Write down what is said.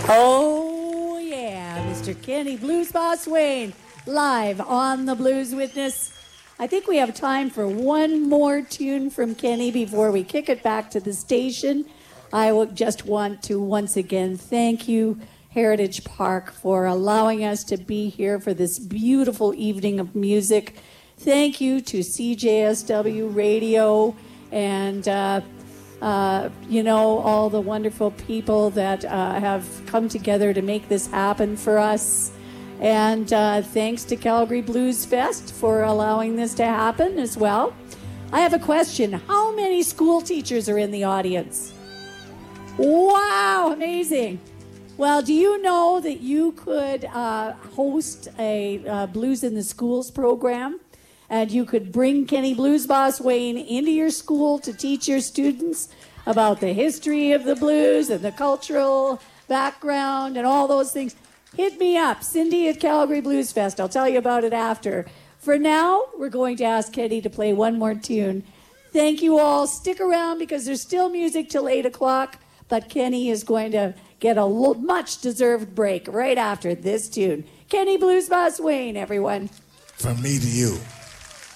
Oh, yeah, Mr. Kenny Blues Boss Wayne, live on the Blues Witness. I think we have time for one more tune from Kenny before we kick it back to the station. I would just want to once again thank you, Heritage Park, for allowing us to be here for this beautiful evening of music. Thank you to CJSW Radio and all the wonderful people that have come together to make this happen for us. And thanks to Calgary Blues Fest for allowing this to happen as well. I have a question. How many school teachers are in the audience? Wow, amazing. Well, do you know that you could host a Blues in the Schools program? And you could bring Kenny Blues Boss Wayne into your school to teach your students about the history of the blues and the cultural background and all those things. Hit me up, Cindy at Calgary Blues Fest. I'll tell you about it after. For now, we're going to ask Kenny to play one more tune. Thank you all. Stick around because there's still music till 8 o'clock, but Kenny is going to get a much-deserved break right after this tune. Kenny Blues Boss Wayne, everyone. From me to you.